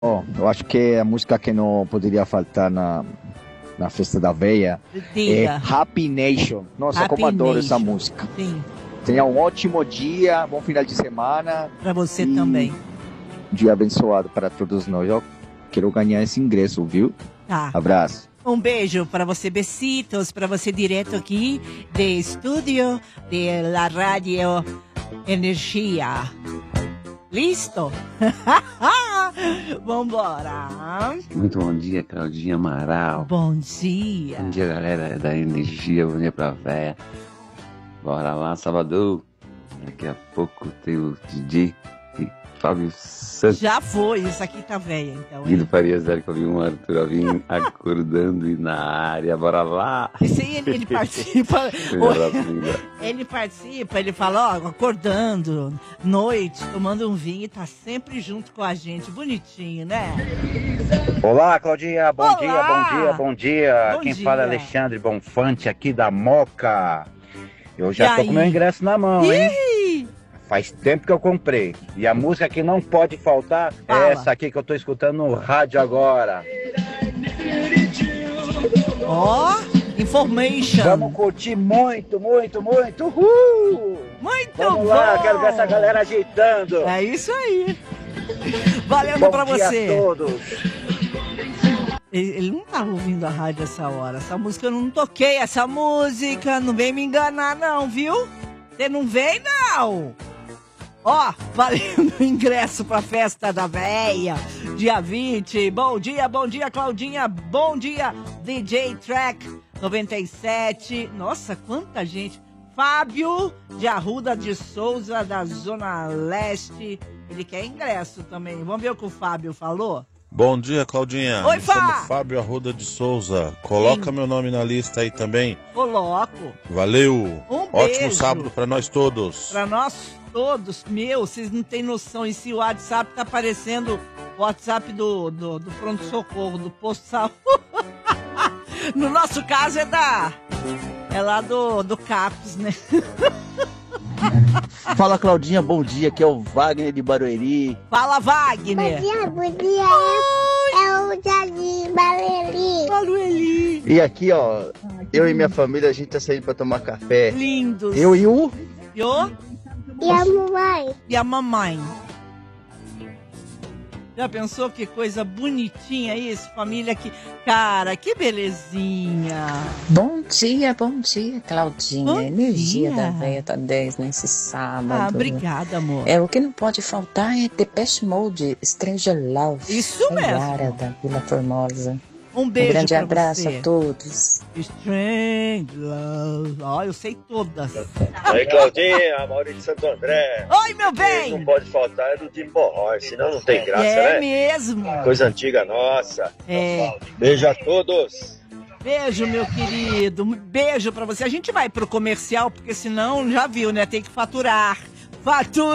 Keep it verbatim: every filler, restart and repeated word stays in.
Oh, eu acho que a música que não poderia faltar na, na festa da veia é Happy Nation. Nossa, Happy como adoro Nation. essa música. Sim. Tenha um ótimo dia, bom final de semana. Pra você e também. Um dia abençoado para todos nós. Eu quero ganhar esse ingresso, viu? Tá. Abraço. Um beijo para você, besitos, para você direto aqui do estúdio de la Radio Energia. Listo? Vambora. Muito bom dia, Claudinha Amaral. Bom dia. Bom dia, galera da Energia. Bom dia pra véia. Bora lá, Salvador. Daqui a pouco tem o D J e Fábio Santos. Já foi, isso aqui tá velha, então. Guido Farias, Érico Alvim, Arthur Alvim, acordando e na área. Bora lá. Esse aí, ele, ele participa. Um abraço, linda. Ele participa, ele fala, ó, acordando, noite, tomando um vinho e tá sempre junto com a gente. Bonitinho, né? Olá, Claudinha. Bom Olá. dia, bom dia, bom dia. Bom Quem dia. fala é Alexandre Bonfante, aqui da Moca. Eu já E tô aí? com meu ingresso na mão, hein? Ih! Faz tempo que eu comprei. E a música que não pode faltar Fala. é essa aqui que eu tô escutando no rádio agora. Ó, information. Vamos curtir muito, muito, muito. Uhul! Muito Vamos bom. lá, quero ver essa galera agitando. É isso aí. Valendo Bom pra dia você. a todos. Ele, ele não tava ouvindo a rádio essa hora. Essa música eu não toquei, essa música. Não vem me enganar, não, viu? Você não vem, não. Ó, valendo o ingresso pra festa da véia, dia vinte. Bom dia, bom dia, Claudinha. Bom dia, D J Track noventa e sete. Nossa, quanta gente. Fábio de Arruda de Souza, da Zona Leste. Ele quer ingresso também. Vamos ver o que o Fábio falou? Bom dia, Claudinha. Oi, Me chamo Fá. Fábio Arruda de Souza. Coloca Sim. meu nome na lista aí também. Coloco. Valeu. Um Ótimo beijo. sábado pra nós todos. Pra nós todos, meu, vocês não têm noção. E se o WhatsApp tá aparecendo o WhatsApp do, do, do pronto-socorro, do posto de saúde. No nosso caso é da. É lá do, do CAPS, né? Fala, Claudinha, bom dia, aqui é o Wagner de Barueri. Fala, Wagner! Bom dia, bom dia. É, é o Jardim Baleri. Barueri! E aqui, ó, eu e minha família, a gente tá saindo pra tomar café. Lindos! Eu e o... E o? E a mamãe? E a mamãe. Já pensou que coisa bonitinha isso? Família que... Cara, que belezinha! Bom dia, bom dia, Claudinha. Bom Energia dia. da Veia tá dez nesse sábado. Ah, obrigada, amor. É, o que não pode faltar é Depeche Mode, Stranger Love. Isso É mesmo. Yara da Vila Formosa. Um Um beijo grande pra abraço você. a todos. Strange Love. Ó, eu sei todas. Oi, Claudinha, Maurício de Santo André. Oi, meu Não bem! pode faltar é do Jimbo Horse, senão não tem graça, É né? mesmo. Coisa antiga nossa. É. Beijo a todos. Beijo, meu querido. Um beijo pra você. A gente vai pro comercial, porque senão, já viu, né? Tem que faturar. Fatura!